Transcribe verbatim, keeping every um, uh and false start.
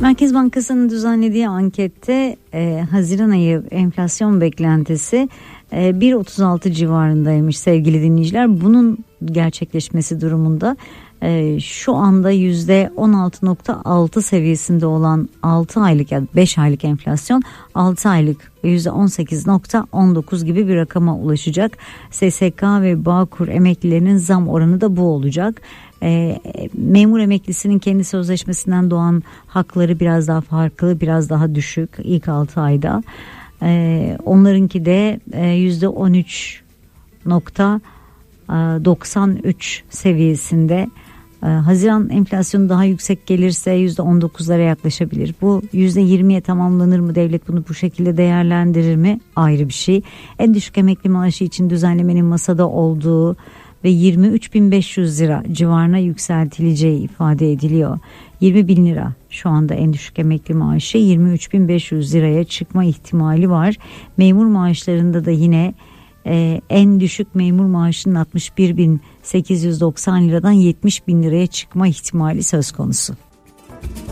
Merkez Bankası'nın düzenlediği ankette e, Haziran ayı enflasyon beklentisi e, bir virgül otuz altı civarındaymış sevgili dinleyiciler. Bunun gerçekleşmesi durumunda e, şu anda yüzde on altı nokta altı seviyesinde olan altı aylık ya beş aylık enflasyon altı aylık yüzde on sekiz nokta on dokuz gibi bir rakama ulaşacak. S S K ve Bağkur emeklilerinin zam oranı da bu olacak. E, memur emeklisinin kendi sözleşmesinden doğan hakları biraz daha farklı, biraz daha düşük ilk altı ayda. E, onlarınki de e, yüzde on üç nokta doksan üç seviyesinde. E, Haziran enflasyonu daha yüksek gelirse yüzde on dokuzlara yaklaşabilir. Bu yüzde yirmiye tamamlanır mı, devlet bunu bu şekilde değerlendirir mi ayrı bir şey. En düşük emekli maaşı için düzenlemenin masada olduğu ve yirmi üç bin beş yüz lira civarına yükseltileceği ifade ediliyor. yirmi bin lira şu anda en düşük emekli maaşı, yirmi üç bin beş yüz liraya çıkma ihtimali var. Memur maaşlarında da yine e, en düşük memur maaşının altmış bir bin sekiz yüz doksan liradan yetmiş bin liraya çıkma ihtimali söz konusu.